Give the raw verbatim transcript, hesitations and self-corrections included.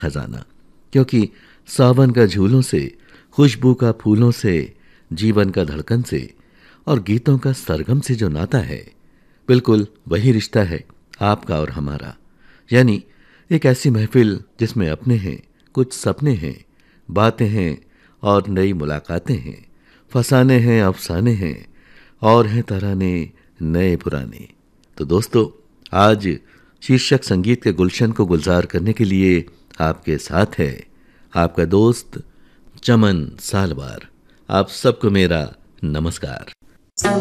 खजाना, क्योंकि सावन का झूलों से, खुशबू का फूलों से, जीवन का धड़कन से और गीतों का सरगम से जो नाता है, बिल्कुल वही रिश्ता है आपका और हमारा। यानी एक ऐसी महफिल जिसमें अपने हैं, कुछ सपने हैं, बातें हैं और नई मुलाकातें हैं, फसाने हैं, अफसाने हैं और हैं तराने नए पुराने। तो दोस्तों, आज शीर्षक संगीत के गुलशन को गुलजार करने के लिए आपके साथ है आपका दोस्त चमन सालवार। आप सबको मेरा नमस्कार।